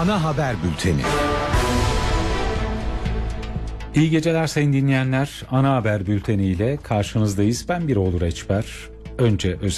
Ana haber bülteni. İyi geceler sayın dinleyenler. Ana haber bülteniyle karşınızdayız. Ben Biroğlu Reçber. Önce özel